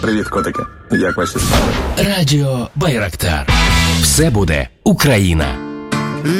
Привіт, котики. Як ваші справи? Радіо Байрактар. Все буде Україна.